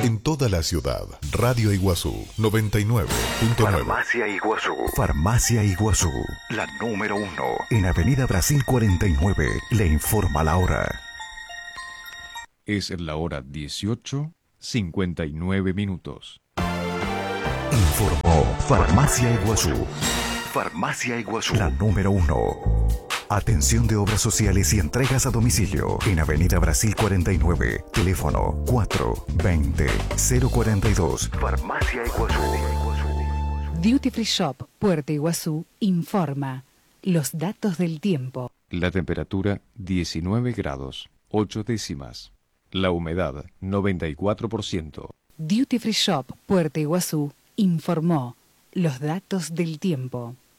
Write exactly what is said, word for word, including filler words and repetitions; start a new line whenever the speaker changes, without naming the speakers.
En toda la ciudad, Radio Iguazú noventa y nueve punto nueve.
Farmacia Iguazú.
Farmacia Iguazú,
La número uno.
en Avenida Brasil cuarenta y nueve, le informa la hora.
Es la hora dieciocho, cincuenta y nueve minutos.
Informó Farmacia Iguazú,
Farmacia Iguazú.
la número uno. Atención de obras sociales y entregas a domicilio en Avenida Brasil cuarenta y nueve, teléfono cuatro veinte cero cuarenta y dos.
Farmacia Iguazú.
Duty Free Shop Puerto Iguazú informa los datos del tiempo.
La temperatura diecinueve grados, ocho décimas. La humedad noventa y cuatro por ciento.
Duty Free Shop Puerto Iguazú informó los datos del tiempo.